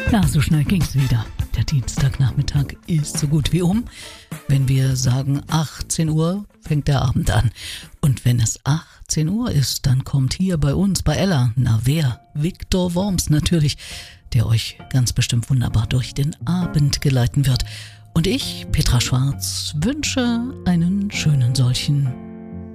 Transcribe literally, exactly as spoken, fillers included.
Ja, so schnell ging's wieder. Der Dienstagnachmittag ist so gut wie um. Wenn wir sagen achtzehn Uhr, fängt der Abend an. Und wenn es achtzehn Uhr ist, dann kommt hier bei uns, bei Ella, na wer? Viktor Worms natürlich, der euch ganz bestimmt wunderbar durch den Abend geleiten wird. Und ich, Petra Schwarz, wünsche einen schönen solchen